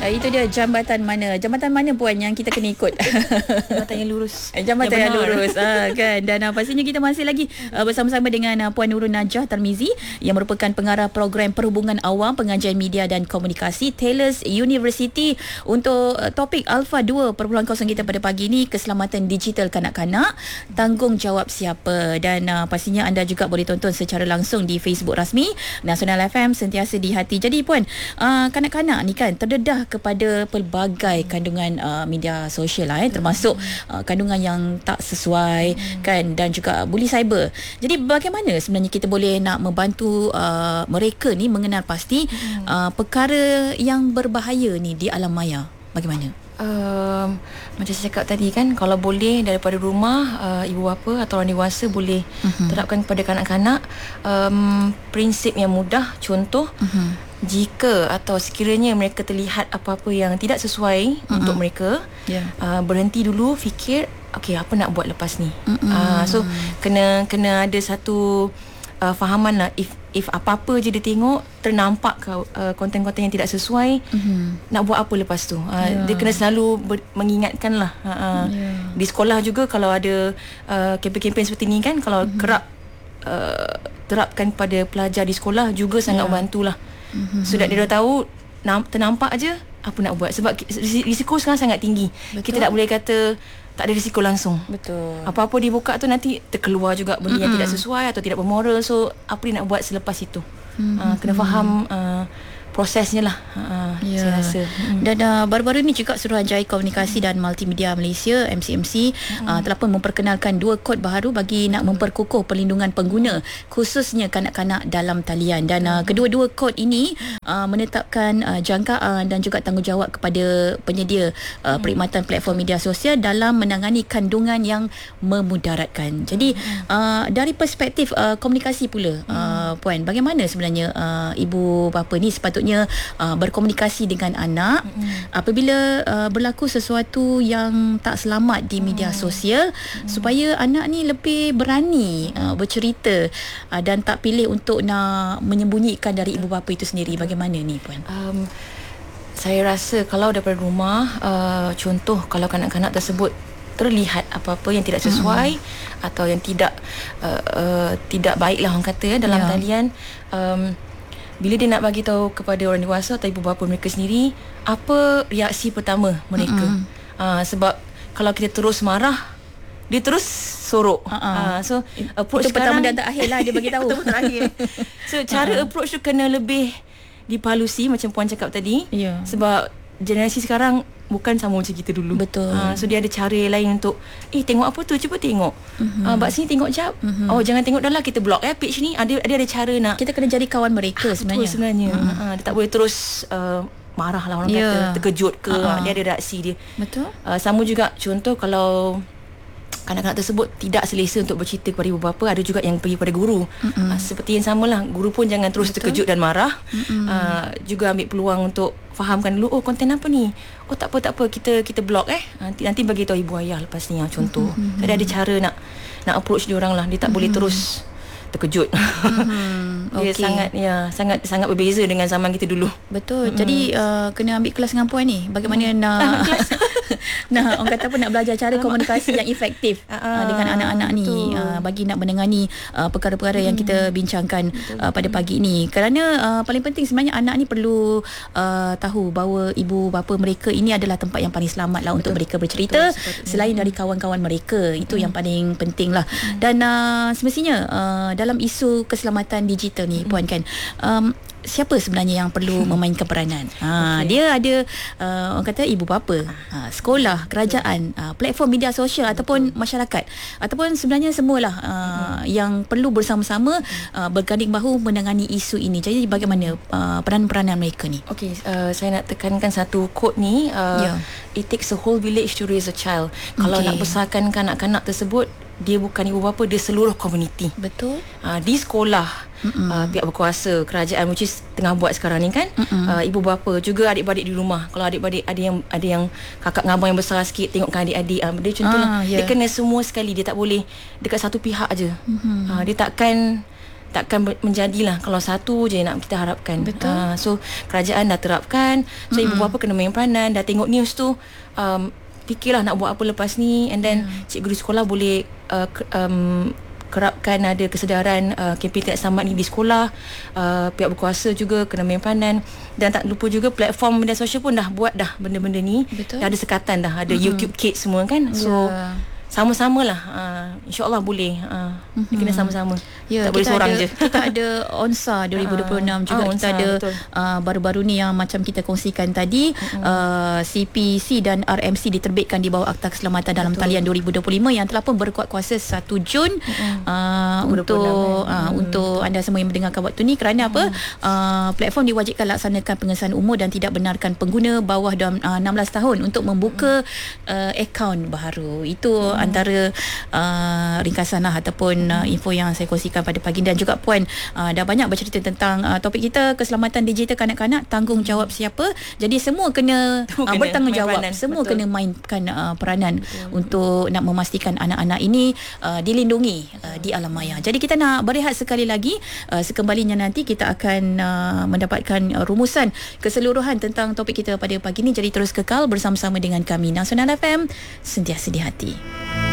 Itu dia jambatan mana? Jambatan mana puan yang kita kena ikut? Jambatan yang lurus. Jambatan yang lurus kan. Dan pastinya kita masih lagi bersama-sama dengan Puan Nurul Najah Tarmizi yang merupakan pengarah program Perhubungan Awam, Pengajian Media dan Komunikasi Taylor's University untuk topik Alpha 2.0 kita pada pagi ini, keselamatan digital kanak-kanak, tanggungjawab siapa. Dan pastinya anda juga boleh tonton secara langsung di Facebook rasmi Nasional FM, sentiasa di hati. Jadi puan, kanak-kanak ni kan terdedah kepada pelbagai kandungan media sosial termasuk kandungan yang tak sesuai kan, dan juga bully cyber. Jadi bagaimana sebenarnya kita boleh nak membantu mereka ni mengenal pasti perkara yang berbahaya ni di alam maya? Bagaimana? Macam saya cakap tadi kan, kalau boleh daripada rumah, ibu bapa atau orang dewasa boleh terapkan kepada kanak-kanak prinsip yang mudah. Contoh, jika atau sekiranya mereka terlihat apa-apa yang tidak sesuai untuk mereka, berhenti dulu, fikir okey, apa nak buat lepas ni. So kena ada satu fahaman lah. If apa-apa je dia tengok ternampak konten-konten yang tidak sesuai, nak buat apa lepas tu. Dia kena selalu mengingatkan lah. Di sekolah juga kalau ada kempen-kempen seperti ni kan, kalau kerap terapkan pada pelajar di sekolah juga sangat bantulah. So that dia dah tahu, ternampak je apa nak buat. Sebab risiko sekarang sangat tinggi. Betul. Kita tak boleh kata tak ada risiko langsung. Betul. Apa-apa dibuka tu nanti terkeluar juga benda yang tidak sesuai atau tidak bermoral. So apa dia nak buat selepas itu? Kena faham prosesnya lah. Saya rasa. Dan baru-baru ni juga Suruhanjaya Komunikasi dan Multimedia Malaysia MCMC telah pun memperkenalkan 2 kod baru bagi nak memperkukuh perlindungan pengguna, khususnya kanak-kanak dalam talian. Dan kedua-dua kod ini menetapkan jangkaan dan juga tanggungjawab kepada penyedia perkhidmatan platform media sosial dalam menangani kandungan yang memudaratkan. Jadi dari perspektif komunikasi pula, puan, bagaimana sebenarnya ibu bapa ni sepatutnya berkomunikasi dengan anak apabila berlaku sesuatu yang tak selamat di media sosial, supaya anak ni lebih berani bercerita dan tak pilih untuk nak menyembunyikan dari ibu bapa itu sendiri. Bagaimana ni puan? Saya rasa kalau daripada rumah, contoh kalau kanak-kanak tersebut terlihat apa-apa yang tidak sesuai atau yang tidak baiklah orang kata dalam talian, bila dia nak bagi tahu kepada orang dewasa atau ibu bapa mereka sendiri, apa reaksi pertama mereka. Sebab kalau kita terus marah, dia terus sorok. So approach itu pertama dan terakhir lah dia bagi tahu. Pertama terakhir. So cara approach tu kena lebih dipalusi macam puan cakap tadi. Sebab generasi sekarang bukan sama macam kita dulu. Betul. So dia ada cara lain untuk tengok apa tu, cuba tengok. Bak sini tengok jap. Oh jangan tengok dah lah, kita block page ni. Dia ada cara nak kita kena jadi kawan mereka sebenarnya. Betul sebenarnya. Dia tak boleh terus marah lah orang kata, terkejut ke. Dia ada reaksi dia. Betul. Sama juga contoh kalau kanak-kanak tersebut tidak selesa untuk bercerita kepada ibu bapa, ada juga yang pergi kepada guru. Seperti yang samalah, guru pun jangan terus terkejut dan marah. Juga ambil peluang untuk fahamkan dulu, konten apa ni? Tak apa, kita block nanti bagi tahu ibu ayah lepas ni contoh. Jadi ada cara nak approach dia orang lah. Dia tak boleh terus terkejut. Dia sangat berbeza dengan zaman kita dulu. Betul. Jadi kena ambil kelas dengan puan ni, bagaimana nak orang kata apa, nak belajar cara komunikasi yang efektif dengan anak-anak ni, bagi nak menangani perkara-perkara yang kita bincangkan pada pagi ini. Kerana paling penting sebenarnya anak ni perlu tahu bahawa ibu bapa mereka ini adalah tempat yang paling selamat lah untuk mereka bercerita, selain dari kawan-kawan mereka. Itu yang paling penting lah. Dan semestinya dalam isu keselamatan digital ni puan kan, siapa sebenarnya yang perlu memainkan peranan? Dia ada orang kata ibu bapa, sekolah, kerajaan, platform media sosial ataupun masyarakat, ataupun sebenarnya semualah yang perlu bersama-sama berganding bahu menangani isu ini. Jadi bagaimana peranan-peranan mereka ni? Okey, saya nak tekankan satu quote ni, it takes a whole village to raise a child. Kalau nak besarkan kanak-kanak tersebut, dia bukan ibu bapa, dia seluruh komuniti. Betul. Di sekolah, pihak berkuasa, kerajaan, which is tengah buat sekarang ni kan, ibu bapa, juga adik-beradik di rumah. Kalau adik-beradik ada yang kakak ngabang yang besar sikit, tengokkan adik-adik, dia contohlah. Dia kena semua sekali, dia tak boleh dekat satu pihak aje. Dia takkan takkan menjadilah kalau satu je nak kita harapkan. Betul. So kerajaan dah terapkan, so ibu bapa kena main peranan. Dah tengok news tu, fikirlah nak buat apa lepas ni, and then cikgu di sekolah boleh kerapkan ada kesedaran kempen tidak selamat ni di sekolah. Pihak berkuasa juga kena main peranan, dan tak lupa juga platform media sosial pun dah buat dah benda-benda ni. Betul. Dah ada sekatan dah, ada YouTube Kids semua kan. So sama-samalah, insyaAllah boleh. Kena sama-sama, tak boleh seorang je. Kita ada ONSA 2026 juga. ONSA, kita ada baru-baru ni yang macam kita kongsikan tadi, CPC dan RMC diterbitkan di bawah Akta Keselamatan dalam Talian 2025 yang telah pun berkuat kuasa 1 Jun untuk anda semua yang mendengarkan waktu ni. Kerana apa? Platform diwajibkan laksanakan pengesahan umur dan tidak benarkan pengguna bawah 16 tahun untuk membuka akaun baru. Itu antara ringkasan lah ataupun info yang saya kongsikan pada pagi ni. Dan juga Puan dah banyak bercerita tentang topik kita, keselamatan digital kanak-kanak, tanggungjawab siapa. Jadi semua kena bertanggungjawab, semua kena mainkan peranan untuk nak memastikan anak-anak ini dilindungi di alam maya. Jadi kita nak berehat sekali lagi. Sekembalinya nanti kita akan mendapatkan rumusan keseluruhan tentang topik kita pada pagi ni. Jadi terus kekal bersama-sama dengan kami Nasional FM, sentiasa di hati.